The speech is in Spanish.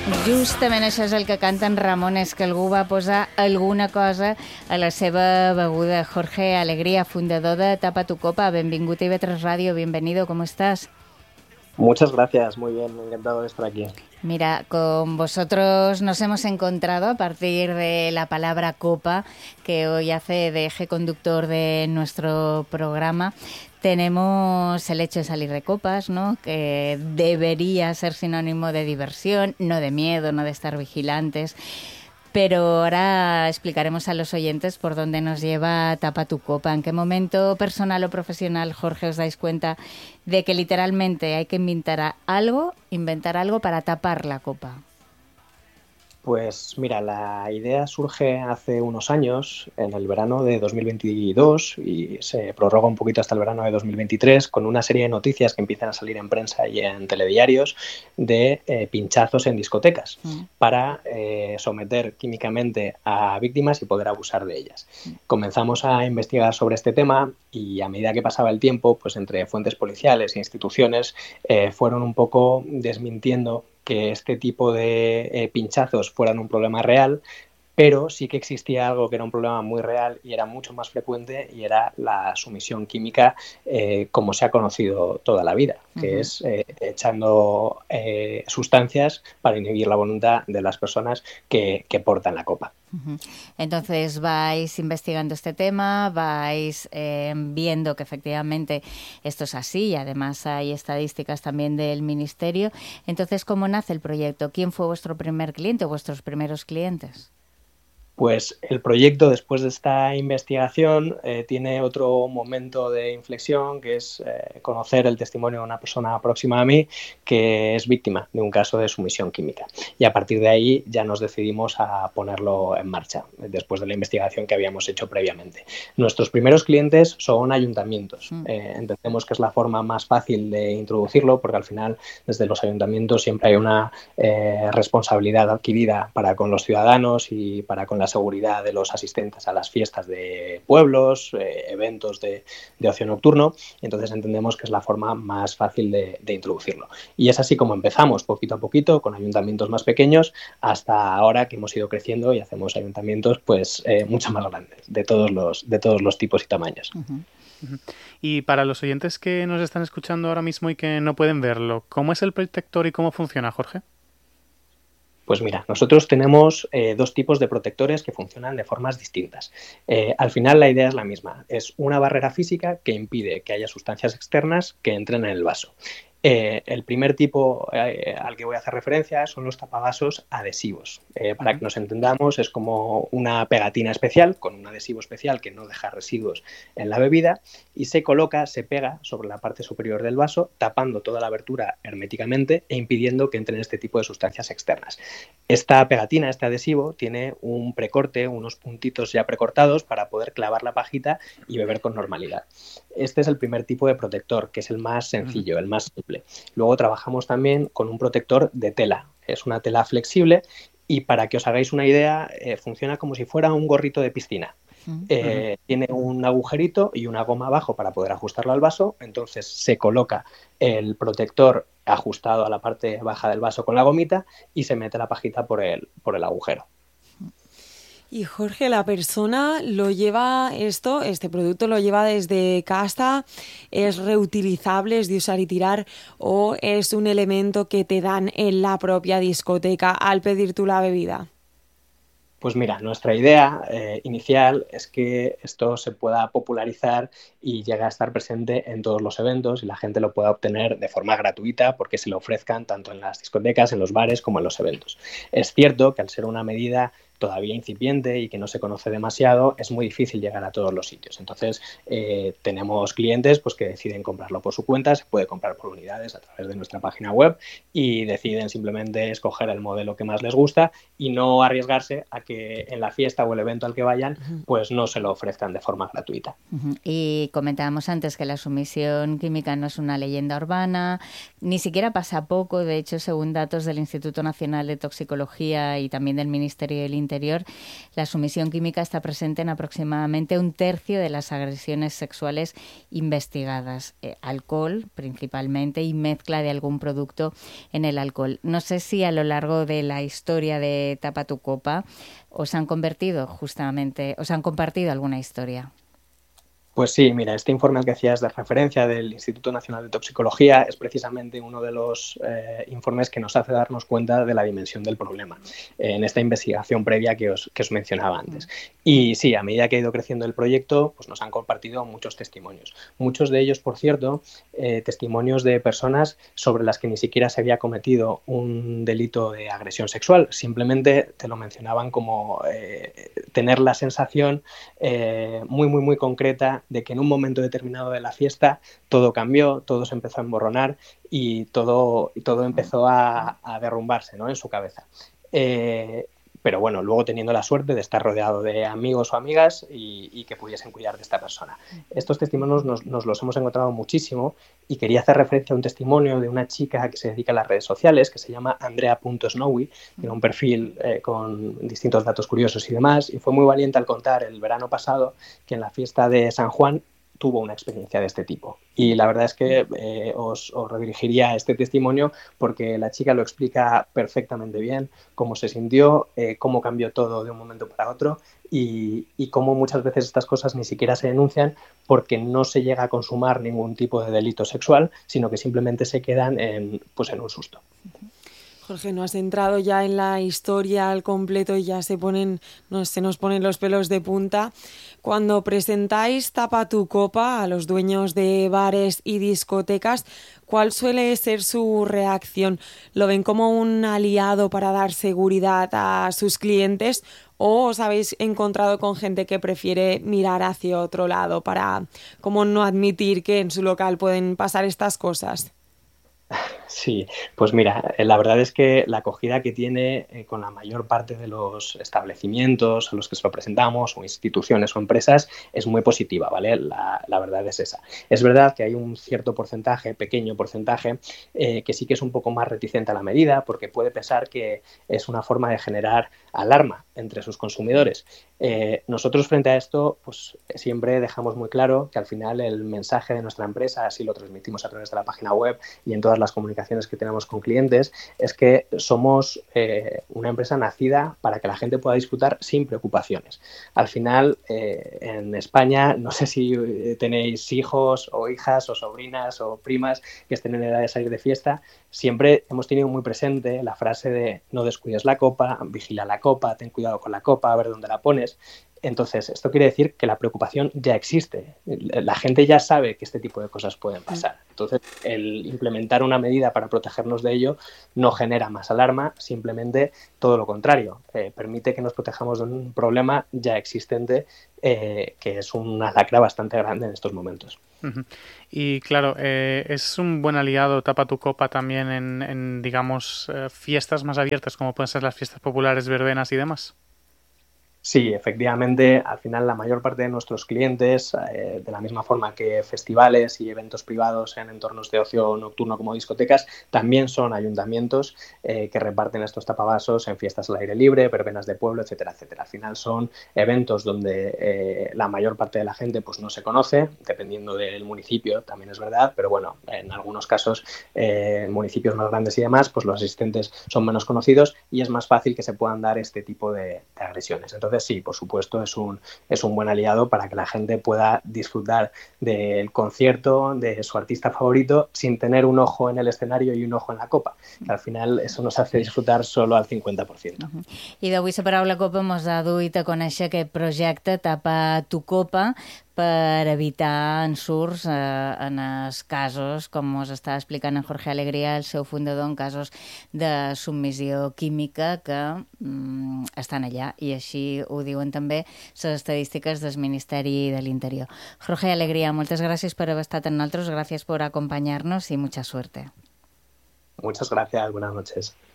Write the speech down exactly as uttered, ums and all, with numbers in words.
Justament això és el que canta en Ramon, és que algú va posar alguna cosa a la seva beguda. Jorge Alegría, fundador de Tapa tu Copa, benvingut a I V tres Radio, bienvenido, ¿cómo estás? Muchas gracias, muy bien, encantado de estar aquí. Mira, con vosotros nos hemos encontrado a partir de la palabra copa, que hoy hace de eje conductor de nuestro programa. Tenemos el hecho de salir de copas, ¿no?, que debería ser sinónimo de diversión, no de miedo, no de estar vigilantes. Pero ahora explicaremos a los oyentes por dónde nos lleva Tapa tu Copa. ¿En qué momento personal o profesional, Jorge, os dais cuenta de que literalmente hay que inventar algo, inventar algo para tapar la copa? Pues mira, la idea surge hace unos años, en el verano de dos mil veintidós, y se prorroga un poquito hasta el verano de dos mil veintitrés, con una serie de noticias que empiezan a salir en prensa y en telediarios de eh, pinchazos en discotecas mm. para eh, someter químicamente a víctimas y poder abusar de ellas. Mm. Comenzamos a investigar sobre este tema y a medida que pasaba el tiempo, pues entre fuentes policiales e instituciones eh, fueron un poco desmintiendo que este tipo de eh, pinchazos fueran un problema real, pero sí que existía algo que era un problema muy real y era mucho más frecuente, y era la sumisión química eh, como se ha conocido toda la vida, que uh-huh. es eh, echando eh, sustancias para inhibir la voluntad de las personas que, que portan la copa. Uh-huh. Entonces vais investigando este tema, vais eh, viendo que efectivamente esto es así, y además hay estadísticas también del Ministerio. Entonces, ¿cómo nace el proyecto? ¿Quién fue vuestro primer cliente o vuestros primeros clientes? Pues el proyecto, después de esta investigación, eh, tiene otro momento de inflexión, que es eh, conocer el testimonio de una persona próxima a mí que es víctima de un caso de sumisión química. Y a partir de ahí ya nos decidimos a ponerlo en marcha, después de la investigación que habíamos hecho previamente. Nuestros primeros clientes son ayuntamientos. Mm. Eh, entendemos que es la forma más fácil de introducirlo, porque al final desde los ayuntamientos siempre hay una eh, responsabilidad adquirida para con los ciudadanos y para con la seguridad de los asistentes a las fiestas de pueblos, eh, eventos de, de ocio nocturno. Entonces entendemos que es la forma más fácil de, de introducirlo. Y es así como empezamos, poquito a poquito, con ayuntamientos más pequeños, hasta ahora que hemos ido creciendo y hacemos ayuntamientos pues eh, mucho más grandes, de todos los, de todos los tipos y tamaños. Uh-huh. Uh-huh. Y para los oyentes que nos están escuchando ahora mismo y que no pueden verlo, ¿cómo es el protector y cómo funciona, Jorge? Pues mira, nosotros tenemos eh, dos tipos de protectores que funcionan de formas distintas. Eh, al final la idea es la misma, es una barrera física que impide que haya sustancias externas que entren en el vaso. Eh, el primer tipo eh, al que voy a hacer referencia son los tapavasos adhesivos. Eh, para que nos entendamos, es como una pegatina especial con un adhesivo especial que no deja residuos en la bebida, y se coloca, se pega sobre la parte superior del vaso, tapando toda la abertura herméticamente e impidiendo que entren este tipo de sustancias externas. Esta pegatina, este adhesivo, tiene un precorte, unos puntitos ya precortados para poder clavar la pajita y beber con normalidad. Este es el primer tipo de protector, que es el más sencillo, el más simple. Luego trabajamos también con un protector de tela. Es una tela flexible y, para que os hagáis una idea, eh, funciona como si fuera un gorrito de piscina. Eh, tiene un agujerito y una goma abajo para poder ajustarlo al vaso. Entonces se coloca el protector ajustado a la parte baja del vaso con la gomita y se mete la pajita por el, por el agujero. Y Jorge, la persona lo lleva esto, este producto lo lleva desde casa, ¿es reutilizable, es de usar y tirar, o es un elemento que te dan en la propia discoteca al pedir tú la bebida? Pues mira, nuestra idea eh, inicial es que esto se pueda popularizar y llegue a estar presente en todos los eventos y la gente lo pueda obtener de forma gratuita, porque se lo ofrezcan tanto en las discotecas, en los bares, como en los eventos. Es cierto que al ser una medida todavía incipiente y que no se conoce demasiado, es muy difícil llegar a todos los sitios. Entonces, eh, tenemos clientes pues, que deciden comprarlo por su cuenta, se puede comprar por unidades a través de nuestra página web, y deciden simplemente escoger el modelo que más les gusta y no arriesgarse a que en la fiesta o el evento al que vayan, pues no se lo ofrezcan de forma gratuita. Uh-huh. Y comentábamos antes que la sumisión química no es una leyenda urbana, ni siquiera pasa poco. De hecho, según datos del Instituto Nacional de Toxicología y también del Ministerio del Interior, la sumisión química está presente en aproximadamente un tercio de las agresiones sexuales investigadas. Eh, alcohol, principalmente, y mezcla de algún producto en el alcohol. No sé si a lo largo de la historia de Tapa tu Copa os han convertido justamente, os han compartido alguna historia. Pues sí, mira, este informe al que hacías de referencia del Instituto Nacional de Toxicología es precisamente uno de los eh, informes que nos hace darnos cuenta de la dimensión del problema eh, en esta investigación previa que os, que os mencionaba antes. Y sí, a medida que ha ido creciendo el proyecto, pues nos han compartido muchos testimonios. Muchos de ellos, por cierto, eh, testimonios de personas sobre las que ni siquiera se había cometido un delito de agresión sexual. Simplemente te lo mencionaban como eh, tener la sensación eh, muy, muy, muy concreta de que en un momento determinado de la fiesta todo cambió, todo se empezó a emborronar y todo, y todo empezó a, a derrumbarse, ¿no?, en su cabeza. Eh, pero bueno, luego teniendo la suerte de estar rodeado de amigos o amigas y, y que pudiesen cuidar de esta persona. Estos testimonios nos, nos los hemos encontrado muchísimo y quería hacer referencia a un testimonio de una chica que se dedica a las redes sociales, que se llama Andrea punto Snowy, tiene un perfil eh, con distintos datos curiosos y demás, y fue muy valiente al contar el verano pasado que en la fiesta de San Juan tuvo una experiencia de este tipo. Y la verdad es que eh, os, os redirigiría a este testimonio porque la chica lo explica perfectamente bien, cómo se sintió, eh, cómo cambió todo de un momento para otro y, y cómo muchas veces estas cosas ni siquiera se denuncian porque no se llega a consumar ningún tipo de delito sexual, sino que simplemente se quedan en, pues en un susto. Jorge, no has entrado ya en la historia al completo y ya se ponen, no, se nos ponen los pelos de punta. Cuando presentáis Tapa tu Copa a los dueños de bares y discotecas, ¿cuál suele ser su reacción? ¿Lo ven como un aliado para dar seguridad a sus clientes o os habéis encontrado con gente que prefiere mirar hacia otro lado para como no admitir que en su local pueden pasar estas cosas? Sí, pues mira, la verdad es que la acogida que tiene eh, con la mayor parte de los establecimientos a los que se lo presentamos, o instituciones o empresas, es muy positiva, ¿vale? La, la verdad es esa. Es verdad que hay un cierto porcentaje, pequeño porcentaje, eh, que sí que es un poco más reticente a la medida porque puede pensar que es una forma de generar alarma entre sus consumidores. Eh, nosotros frente a esto, pues siempre dejamos muy claro que al final el mensaje de nuestra empresa, así lo transmitimos a través de la página web y en todas las comunicaciones que tenemos con clientes, es que somos eh, una empresa nacida para que la gente pueda disfrutar sin preocupaciones. Al final, eh, en España, no sé si tenéis hijos o hijas o sobrinas o primas que estén en edad de salir de fiesta, siempre hemos tenido muy presente la frase de no descuides la copa, vigila la copa, ten cuidado con la copa, a ver dónde la pones. Entonces, esto quiere decir que la preocupación ya existe. La gente ya sabe que este tipo de cosas pueden pasar. Entonces, el implementar una medida para protegernos de ello no genera más alarma, simplemente todo lo contrario. Eh, permite que nos protejamos de un problema ya existente, eh, que es una lacra bastante grande en estos momentos. Uh-huh. Y claro, eh, es un buen aliado Tapa tu Copa también en, en digamos, eh, fiestas más abiertas, como pueden ser las fiestas populares, verbenas y demás. Sí, efectivamente, al final la mayor parte de nuestros clientes, eh, de la misma forma que festivales y eventos privados en entornos de ocio nocturno como discotecas, también son ayuntamientos eh, que reparten estos tapavasos en fiestas al aire libre, verbenas de pueblo, etcétera, etcétera. Al final son eventos donde eh, la mayor parte de la gente pues no se conoce, dependiendo del municipio, también es verdad, pero bueno, en algunos casos, eh, en municipios más grandes y demás, pues los asistentes son menos conocidos y es más fácil que se puedan dar este tipo de, de agresiones. Entonces, sí, por supuesto, es un, es un buen aliado para que la gente pueda disfrutar del concierto de su artista favorito sin tener un ojo en el escenario y un ojo en la copa, que al final eso nos hace disfrutar solo al cincuenta por ciento. Uh-huh. I d'avui la paraula copa mos ha duit a conèixer aquest projecte Tapa tu Copa per evitar ensurts eh, en els casos, com us està explicant en Jorge Alegría, el seu fundador, en casos de submissió química que mm, estan allà, i així ho diuen també les estadístiques del Ministeri de l'Interior. Jorge Alegría, moltes gràcies per haver estat amb nosaltres, gràcies per acompanyar-nos i mucha suerte. Muchas gracias, buenas noches.